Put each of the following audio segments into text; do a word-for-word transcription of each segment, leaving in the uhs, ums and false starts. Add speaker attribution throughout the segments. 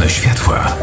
Speaker 1: Nocne światła.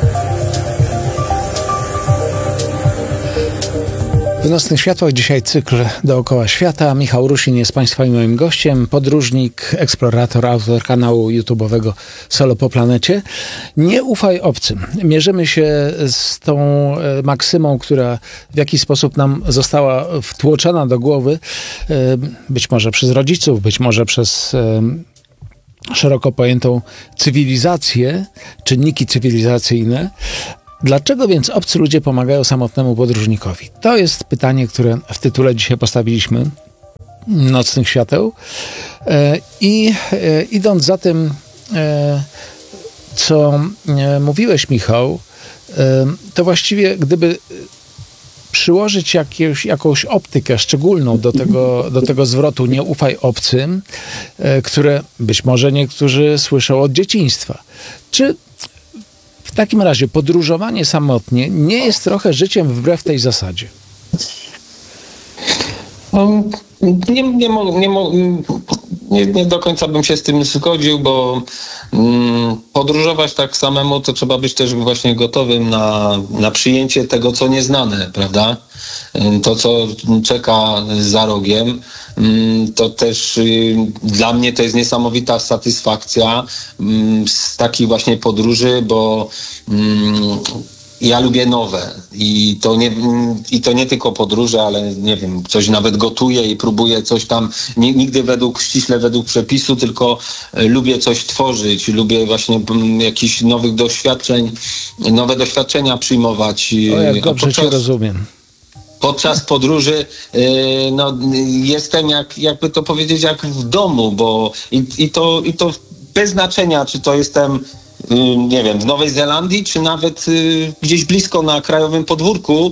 Speaker 2: W Nocnych Światłach dzisiaj cykl Dookoła Świata. Michał Rusin jest Państwa i moim gościem. Podróżnik, eksplorator, autor kanału YouTube'owego Solo po planecie. Nie ufaj obcym. Mierzymy się z tą maksymą, która w jakiś sposób nam została wtłoczona do głowy. Być może przez rodziców, być może przez szeroko pojętą cywilizację, czynniki cywilizacyjne. Dlaczego więc obcy ludzie pomagają samotnemu podróżnikowi? To jest pytanie, które w tytule dzisiaj postawiliśmy, Nocnych Świateł. I idąc za tym, co mówiłeś, Michał, to właściwie gdyby przyłożyć jakieś, jakąś optykę szczególną do tego, do tego zwrotu nie ufaj obcym, które być może niektórzy słyszą od dzieciństwa. Czy w takim razie podróżowanie samotnie nie jest trochę życiem wbrew tej zasadzie?
Speaker 3: No, nie, nie, nie, nie, nie do końca bym się z tym zgodził, bo mm, podróżować tak samemu to trzeba być też właśnie gotowym na, na przyjęcie tego, co nieznane, prawda? To, co czeka za rogiem, to też dla mnie to jest niesamowita satysfakcja z takiej właśnie podróży, bo ja lubię nowe i to nie, i to nie tylko podróże, ale nie wiem, coś nawet gotuję i próbuję coś tam, nie, nigdy według, ściśle według przepisu, tylko lubię coś tworzyć, lubię właśnie jakichś nowych doświadczeń, nowe doświadczenia przyjmować.
Speaker 2: O, jak dobrze podczas... cię rozumiem.
Speaker 3: Podczas podróży no, jestem, jak, jakby to powiedzieć, jak w domu, bo i, i, to, i to bez znaczenia, czy to jestem, nie wiem, w Nowej Zelandii, czy nawet gdzieś blisko na krajowym podwórku.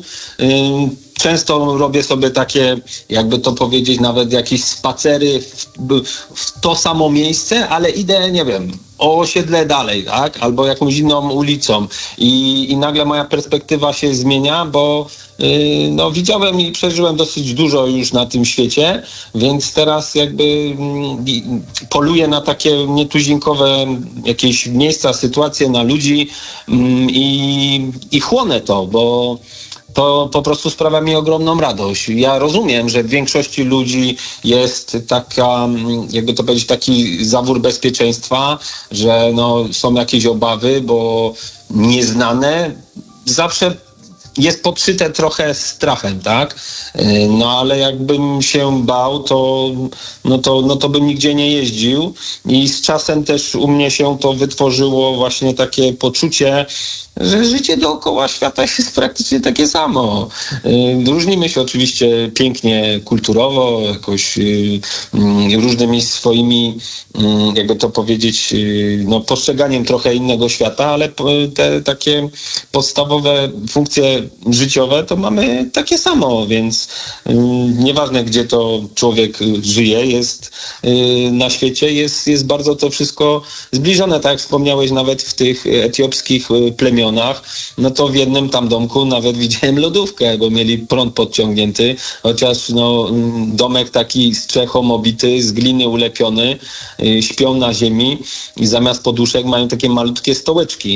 Speaker 3: Często robię sobie takie, jakby to powiedzieć, nawet jakieś spacery w, w to samo miejsce, ale idę, nie wiem, o osiedle dalej, tak? Albo jakąś inną ulicą. I, i nagle moja perspektywa się zmienia, bo yy, no, widziałem i przeżyłem dosyć dużo już na tym świecie, więc teraz jakby yy, poluję na takie nietuzinkowe jakieś miejsca, sytuacje, na ludzi yy, i, i chłonę to, bo to po prostu sprawia mi ogromną radość. Ja rozumiem, że w większości ludzi jest taka, jakby to powiedzieć, taki zawór bezpieczeństwa, że no, są jakieś obawy, bo nieznane zawsze jest podszyte trochę strachem, tak? No ale jakbym się bał, to, no to, no to bym nigdzie nie jeździł i z czasem też u mnie się to wytworzyło właśnie takie poczucie, że życie dookoła świata jest praktycznie takie samo. Różnimy się oczywiście pięknie kulturowo, jakoś różnymi swoimi, jakby to powiedzieć, no, postrzeganiem trochę innego świata, ale te takie podstawowe funkcje życiowe to mamy takie samo, więc nieważne, gdzie to człowiek żyje, jest na świecie, jest, jest bardzo to wszystko zbliżone, tak jak wspomniałeś, nawet w tych etiopskich plemionach, no to w jednym tam domku nawet widziałem lodówkę, bo mieli prąd podciągnięty, chociaż no, domek taki strzechą obity, z gliny ulepiony, yy, śpią na ziemi i zamiast poduszek mają takie malutkie stołeczki.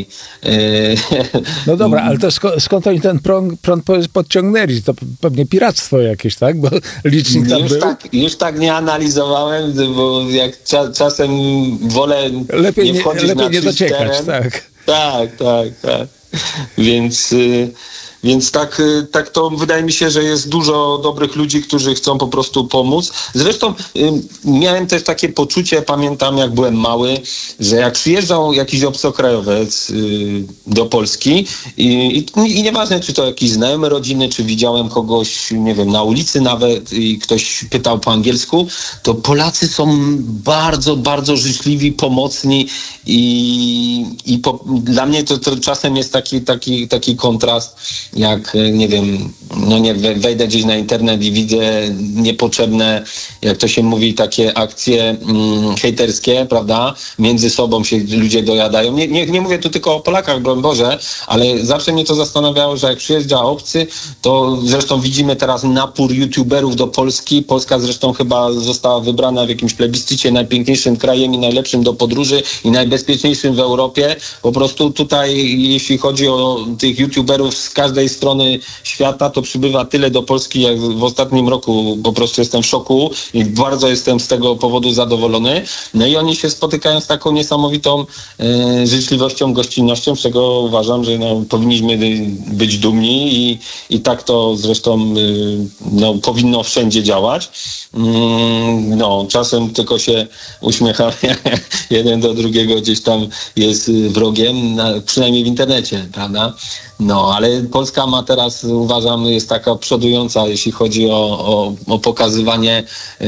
Speaker 3: Yy.
Speaker 2: No dobra, ale to sk- skąd oni ten prąd, prąd podciągnęli? To pewnie piractwo jakieś, tak? Bo licznik tam
Speaker 3: już
Speaker 2: był.
Speaker 3: Tak, już tak nie analizowałem, bo jak cza- czasem wolę
Speaker 2: lepiej
Speaker 3: nie wchodzić
Speaker 2: nie, lepiej
Speaker 3: na
Speaker 2: nie dociekać,
Speaker 3: teren.
Speaker 2: tak.
Speaker 3: Tak, tak, tak. Więc, y, więc tak, y, tak to wydaje mi się, że jest dużo dobrych ludzi, którzy chcą po prostu pomóc. Zresztą y, miałem też takie poczucie, pamiętam jak byłem mały, że jak przyjeżdżał jakiś obcokrajowiec y, do Polski i, i, i nieważne, czy to jakiś znajomy rodziny, czy widziałem kogoś, nie wiem, na ulicy nawet i ktoś pytał po angielsku, to Polacy są bardzo, bardzo życzliwi, pomocni i, i po, dla mnie to, to czasem jest taki, taki, taki kontrast, jak, nie wiem, no nie, wejdę gdzieś na internet i widzę niepotrzebne, jak to się mówi, takie akcje mm, hejterskie, prawda? Między sobą się ludzie dojadają. Nie, nie, nie mówię tu tylko o Polakach, broń Boże, ale zawsze mnie to zastanawiało, że jak przyjeżdża obcy, to zresztą widzimy teraz napór youtuberów do Polski. Polska zresztą chyba została wybrana w jakimś plebiscycie najpiękniejszym krajem i najlepszym do podróży i najbezpieczniejszym w Europie. Po prostu tutaj, jeśli chodzi o tych youtuberów z każdej strony świata, to przybywa tyle do Polski, jak w ostatnim roku. Po prostu jestem w szoku i bardzo jestem z tego powodu zadowolony. No i oni się spotykają z taką niesamowitą e, życzliwością, gościnnością, z czego uważam, że no, powinniśmy być dumni i, i tak to zresztą e, no, powinno wszędzie działać. Mm, no, czasem tylko się uśmiecham, jeden do drugiego gdzieś tam jest wrogiem, na, przynajmniej w internecie, prawda? No, ale Polska ma teraz, uważam, jest taka przodująca, jeśli chodzi o, o, o pokazywanie